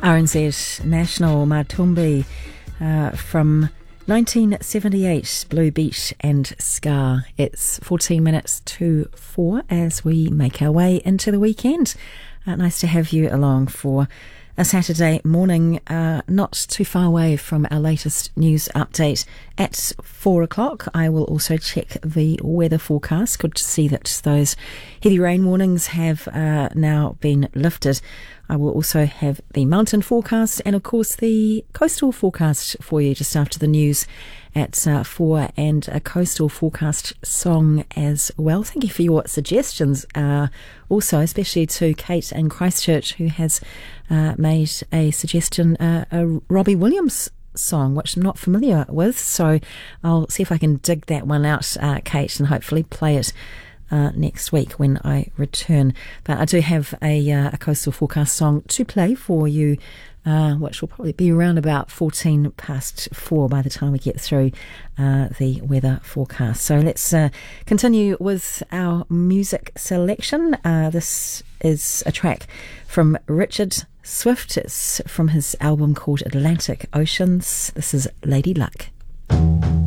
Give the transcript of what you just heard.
RNZ National Matumbi from 1978, Blue Beat and Scar. It's 14 minutes to 4 as we make our way into the weekend. Nice to have you along for a Saturday morning, not too far away from our latest news update at 4 o'clock. I will also check the weather forecast. Good to see that those heavy rain warnings have now been lifted. I will also have the mountain forecast and, of course, the coastal forecast for you just after the news at 4, and a coastal forecast song as well. Thank you for your suggestions, also, especially to Kate in Christchurch, who has made a suggestion, a Robbie Williams song, which I'm not familiar with. So I'll see if I can dig that one out, Kate, and hopefully play it next week when I return. But I do have a coastal forecast song to play for you, which will probably be around about 14 past 4 by the time we get through the weather forecast. So let's continue with our music selection. This is a track from Richard Swift. It's from his album called Atlantic Oceans. This is Lady Luck.